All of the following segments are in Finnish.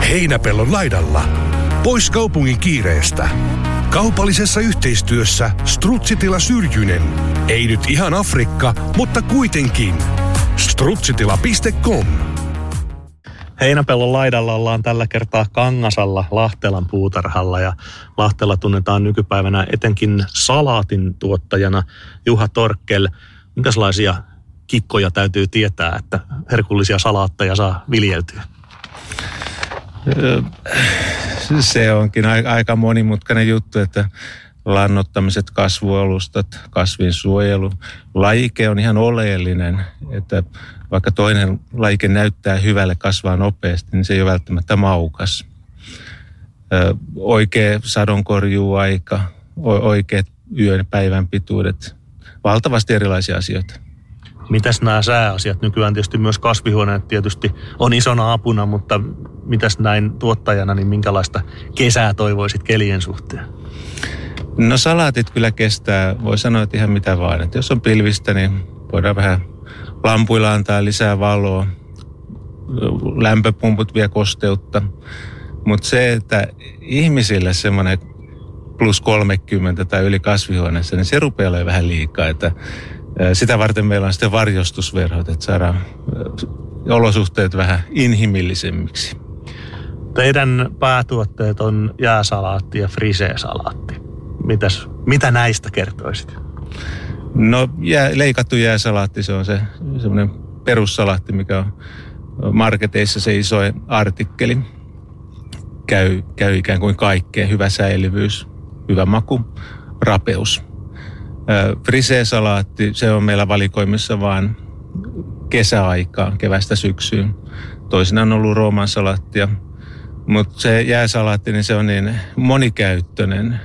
Heinäpellon laidalla. Pois kaupungin kiireestä. Kaupallisessa yhteistyössä Strutsitila Syrjynen. Ei nyt ihan Afrikka, mutta kuitenkin. Strutsitila.com. Heinäpellon laidalla ollaan tällä kertaa Kangasalla Lahtelan puutarhalla ja Lahtela tunnetaan nykypäivänä etenkin salaatin tuottajana. Juha Torkkel, minkälaisia kikkoja täytyy tietää, että herkullisia salaatteja saa viljeltyä? Se onkin aika monimutkainen juttu, että lannoittamiset, kasvualustat, kasvinsuojelu, lajike on ihan oleellinen, että vaikka toinen lajike näyttää hyvälle, kasvaa nopeasti, niin se ei ole välttämättä maukas. Oikea sadonkorjuuaika, oikeat yön ja päivän pituudet, valtavasti erilaisia asioita. Mitäs nämä sääasiat? Nykyään tietysti myös kasvihuoneet tietysti on isona apuna, mutta mitäs näin tuottajana, niin minkälaista kesää toivoisit kelien suhteen? No salaatit kyllä kestää, voi sanoa, että ihan mitä vaan. Että jos on pilvistä, niin voidaan vähän lampuilla antaa lisää valoa. Lämpöpumput vie kosteutta. Mutta se, että ihmisille semmoinen plus 30 tai yli kasvihuoneessa, niin se rupeaa olemaan vähän liikaa. Että sitä varten meillä on sitten varjostusverhot, että saadaan olosuhteet vähän inhimillisemmiksi. Teidän päätuotteet on jääsalaatti ja frisee-salaatti. Mitä näistä kertoisit? No leikattu jääsalaatti, se on se semmoinen perussalaatti, mikä on marketeissa se isoin artikkeli. Käy ikään kuin kaikkeen. Hyvä säilyvyys, hyvä maku, rapeus. Frisee-salaatti, se on meillä valikoimissa vaan kesäaikaan, kevästä syksyyn. Toisinaan on ollut roomansalaattia, mutta se jääsalaatti, niin se on niin monikäyttöinen,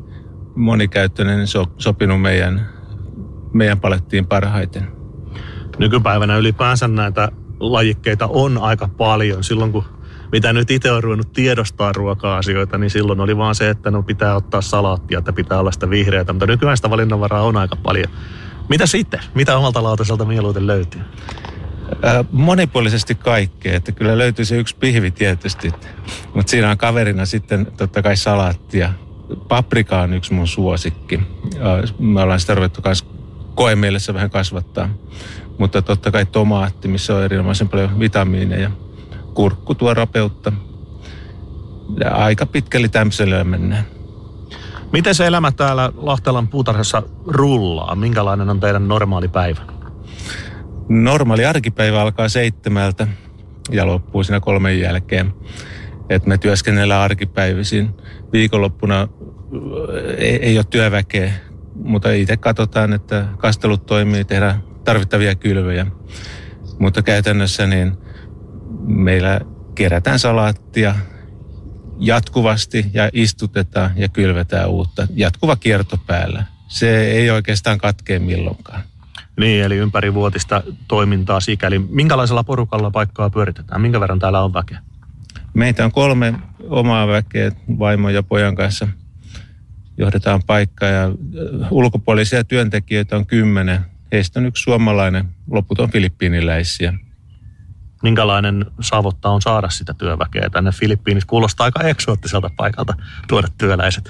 sopinut meidän palettiin parhaiten. Nykypäivänä ylipäänsä näitä lajikkeita on aika paljon. Silloin kun mitä nyt itse on ruvennut tiedostaa ruoka-asioita, niin silloin oli vaan se, että no pitää ottaa salaattia, että pitää olla sitä vihreätä, mutta nykyään sitä valinnanvaraa on aika paljon. Mitä sitten? Mitä omalta lautaselta mieluiten löytyy? Monipuolisesti kaikkea, että kyllä löytyy se yksi pihvi tietysti, mutta siinä on kaverina sitten totta kai salaattia. Paprika on yksi mun suosikki. Me ollaan sitä ruvettu koemielessä vähän kasvattaa, mutta totta kai tomaatti, missä on erinomaisen paljon vitamiineja. Kurkku tuo rapeutta. Ja aika pitkälle tämmöisellä mennään. Miten se elämä täällä Lahtelan puutarhassa rullaa? Minkälainen on teidän normaali päivä? Normaali arkipäivä alkaa 7 ja loppuu siinä 3 jälkeen. Et me työskennellään arkipäivisin. Viikonloppuna ei ole työväkeä, mutta itse katsotaan, että kastelut toimii, tehdään tarvittavia kylvöjä. Mutta käytännössä niin meillä kerätään salaattia jatkuvasti ja istutetaan ja kylvetään uutta. Jatkuva kierto päällä. Se ei oikeastaan katkee milloinkaan. Niin, eli ympärivuotista toimintaa sikäli. Minkälaisella porukalla paikkaa pyöritetään? Minkä verran täällä on väkeä? Meitä on 3 omaa väkeä vaimon ja pojan kanssa. Johdetaan paikkaa ja ulkopuolisia työntekijöitä on 10. Heistä on 1 suomalainen, loput on filippiiniläisiä. Minkälainen savotta on saada sitä työväkeä tänne Filippiinit? Kuulostaa aika eksoottiselta paikalta tuoda työläiset.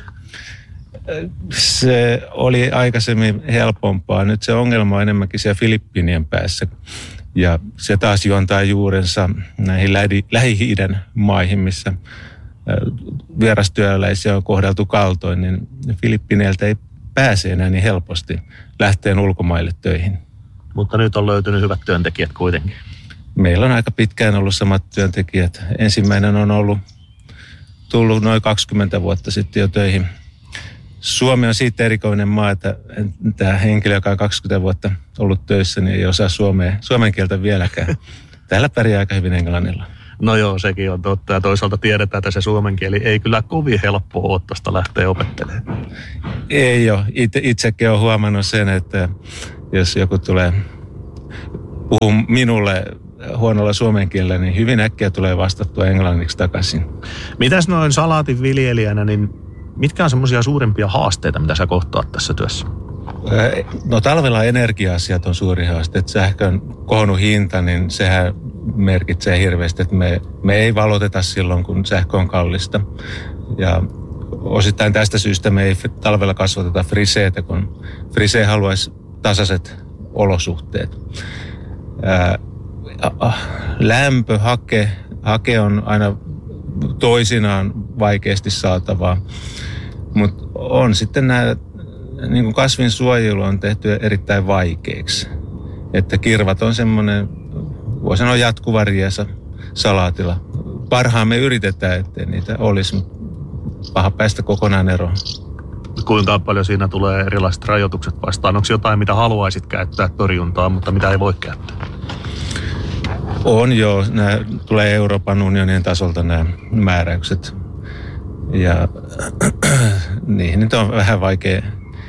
Se oli aikaisemmin helpompaa. Nyt se ongelma on enemmänkin siellä Filippiinien päässä. Ja se taas juontaa juurensa näihin Lähi-idän maihin, missä vierastyöläisiä on kohdeltu kaltoin, niin Filippiineiltä ei pääse enää niin helposti lähteen ulkomaille töihin. Mutta nyt on löytynyt hyvät työntekijät kuitenkin. Meillä on aika pitkään ollut samat työntekijät. Ensimmäinen on tullut noin 20 vuotta sitten jo töihin. Suomi on siitä erikoinen maa, että tämä henkilö, joka on 20 vuotta ollut töissä, niin ei osaa suomen kieltä vieläkään. Täällä pärjää aika hyvin englannilla. No joo, sekin on totta. Ja toisaalta tiedetään, että se suomen kieli ei kyllä kovin helppoa ole tuosta lähteä opettelemaan. Ei ole. Itsekin olen huomannut sen, että jos joku tulee puhua minulle huonolla suomen kielellä, niin hyvin äkkiä tulee vastattua englanniksi takaisin. Mitäs noin salaatin viljelijänä, niin mitkä on semmoisia suurimpia haasteita, mitä sä kohtaat tässä työssä? No talvella energia-asiat on suuri haaste. Sähkön kohonnut hinta, niin sehän merkitsee hirveästi, että me ei valoteta silloin, kun sähkö on kallista. Ja osittain tästä syystä me ei talvella kasvateta friseitä, kun frisee haluaisi tasaiset olosuhteet. Lämpö, hake on aina toisinaan vaikeasti saatavaa, mutta on sitten nämä, niin kuin kasvinsuojelu on tehty erittäin vaikeaksi. Että kirvat on semmoinen, voi sanoa jatkuva riesa salaatilla. Parhaan me yritetään, ettei niitä olisi, mutta paha päästä kokonaan eroon. Kuinka paljon siinä tulee erilaiset rajoitukset vastaan? Onko jotain, mitä haluaisit käyttää torjuntaa, mutta mitä ei voi käyttää? On joo. Nämä tulee Euroopan unionin tasolta nämä määräykset. Ja niihin nyt on vähän vaikea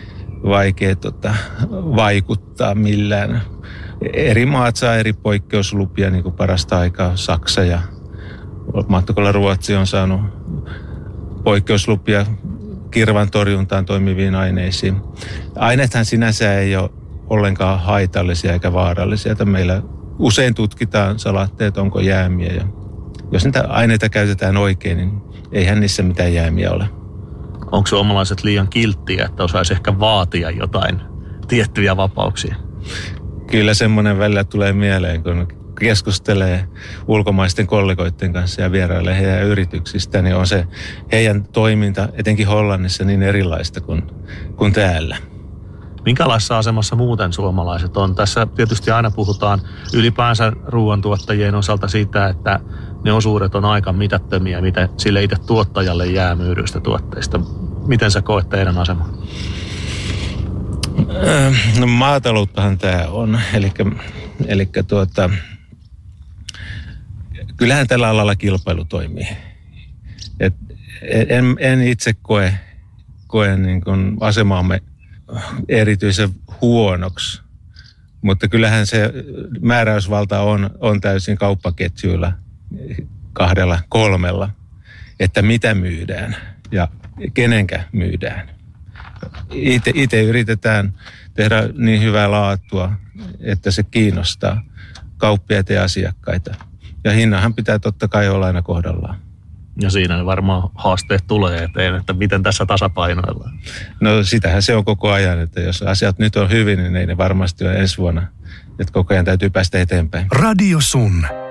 vaikuttaa millään. Eri maat saa eri poikkeuslupia, niin kuin parasta aikaa Saksa ja matkolla Ruotsi on saanut poikkeuslupia kirvan torjuntaan toimiviin aineisiin. Aineethan sinänsä ei ole ollenkaan haitallisia eikä vaarallisia. Että meillä usein tutkitaan salaatteet, onko jäämiä. Ja jos niitä aineita käytetään oikein, niin eihän niissä mitään jäämiä ole. Onko suomalaiset liian kilttiä, että osaisi ehkä vaatia jotain tiettyjä vapauksia? Kyllä semmoinen välillä tulee mieleen, kun keskustelee ulkomaisten kollegoiden kanssa ja vierailee heidän yrityksistä, niin on se heidän toiminta, etenkin Hollannissa, niin erilaista kuin täällä. Minkälaisessa asemassa muuten suomalaiset on? Tässä tietysti aina puhutaan ylipäänsä ruoantuottajien osalta siitä, että ne osuudet on aika mitättömiä, mitä sille itse tuottajalle jää myydyistä tuotteista. Miten sä koet teidän aseman? No maatalouttahan tämä on. Eli kyllähän tällä alalla kilpailu toimii. En itse koe niin kuin asemaamme erityisen huonoksi, mutta kyllähän se määräysvalta on täysin kauppaketjuilla 2-3, että mitä myydään ja kenenkä myydään. Itse yritetään tehdä niin hyvää laatua, että se kiinnostaa kauppiaita ja asiakkaita. Ja hinnanhan pitää totta kai olla aina kohdallaan. Ja siinä varmaan haasteet tulee eteen, että miten tässä tasapainoillaan. No sitähän se on koko ajan, että jos asiat nyt on hyvin, niin ei ne varmasti ole ensi vuonna. Että koko ajan täytyy päästä eteenpäin. Radio Sun.